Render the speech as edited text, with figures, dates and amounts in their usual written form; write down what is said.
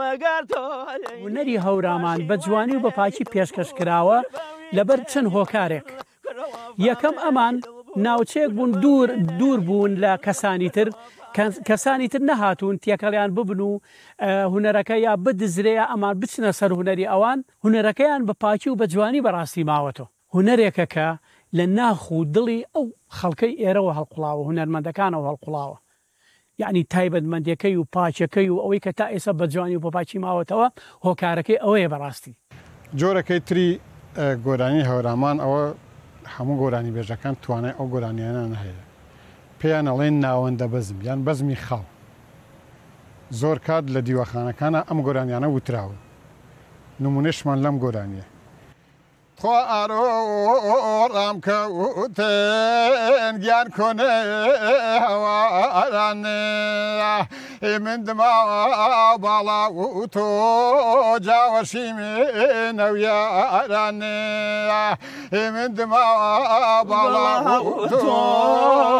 هونەری هەورامان بە جوانی و بە پاکی پێشکەش کراوە لەبەر چەند هۆکارێک. یەکەم ئەمان ناوچەیەک بوون دوور بوون لە کەسانی تر نەهاتوون تێکەڵیان ببن و هونەرەکە یا بدزرەیە ئەمان بچنە سەر هونەری ئەوان هونەرەکەیان بە پاکی و بە جوانی بەڕاستی ماوەتەوە. هونەرێکە کە لە ناخ و دڵی ئەو خەڵکەی ئێرەوە هەڵقوڵاوە هونەرمەندەکانەوە هەڵقوڵاوە. یعنی تایبەتمەندیەکەی و پاچەکەی و ئەوەی کە تا ئێستا بە جوانی و بە پاچی ماوەتەوە هۆکارەکەی ئەوەیە بەڕاستی. جۆرەکەی تری گۆرانی هەورامان ئەوە هەموو گۆرانی بێژەکان توانای ئەو گۆرانیانە هەیە. پێیان ئەڵێن ناوەندە بەزم یان بەزمی خاڵ. زۆر کات لە دیوەخانەکانە ئەم گۆرانیانە وتراون. نمونەشمان لەم گۆرانیە. خۆڕام کەوتن گیان کۆنێ هەواران من دما باڵا و تۆ جاوەشی منەویاران من دما باڵا و تۆ